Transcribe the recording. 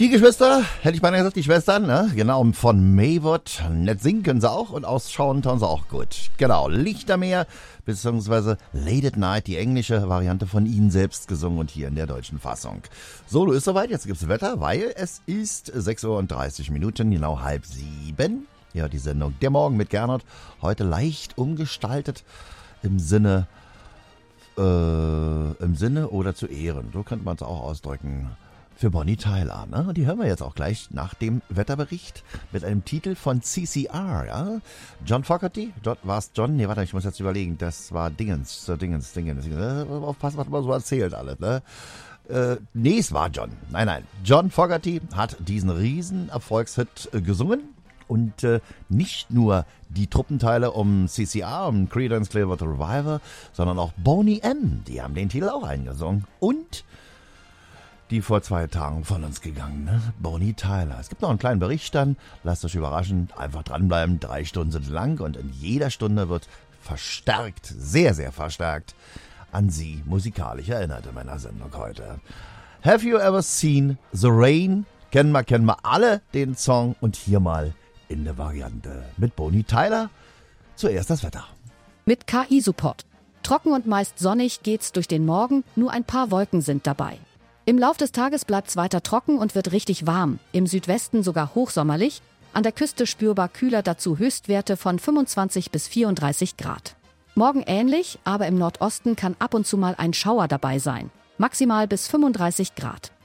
Die Geschwister, hätte ich beinahe gesagt, die Schwestern, ne? Genau, von Maywood. Nett singen können sie auch und ausschauen tun sie auch gut. Genau, Lichtermeer, beziehungsweise Late at Night, die englische Variante von ihnen selbst gesungen und hier in der deutschen Fassung. So, du ist soweit, jetzt gibt's Wetter, weil es ist 6:30 Uhr, genau 6:30. Ja, die Sendung Der Morgen mit Gernot, heute leicht umgestaltet im Sinne oder zu Ehren. So könnte man es auch ausdrücken. Für Bonnie Tyler, ne? Und die hören wir jetzt auch gleich nach dem Wetterbericht mit einem Titel von CCR, ja? John Fogerty? War es John? Nee, warte, ich muss jetzt überlegen. Das war Dingens. Aufpassen, was man so erzählt alles, ne? Nee, es war John. Nein. John Fogerty hat diesen riesen Erfolgshit gesungen. Und nicht nur die Truppenteile um CCR, um Creedence Clearwater Revival, sondern auch Boney M., die haben den Titel auch eingesungen. Und die vor 2 Tagen von uns gegangene Bonnie Tyler. Es gibt noch einen kleinen Bericht dann, lasst euch überraschen, einfach dranbleiben, 3 Stunden sind lang und in jeder Stunde wird verstärkt, sehr, sehr verstärkt an sie musikalisch erinnert in meiner Sendung heute. Have you ever seen the rain? Kennen wir alle den Song und hier mal in der Variante mit Bonnie Tyler. Zuerst das Wetter. Mit KI-Support. Trocken und meist sonnig geht's durch den Morgen, nur ein paar Wolken sind dabei. Im Lauf des Tages bleibt's weiter trocken und wird richtig warm. Im Südwesten sogar hochsommerlich. An der Küste spürbar kühler, dazu Höchstwerte von 25 bis 34 Grad. Morgen ähnlich, aber im Nordosten kann ab und zu mal ein Schauer dabei sein. Maximal bis 35 Grad.